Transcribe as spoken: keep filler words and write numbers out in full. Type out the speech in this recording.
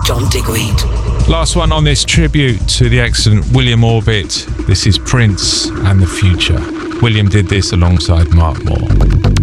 John Digweed. Last one on this tribute to the excellent William Orbit. This is Prince and the Future. William did this alongside Mark Moore.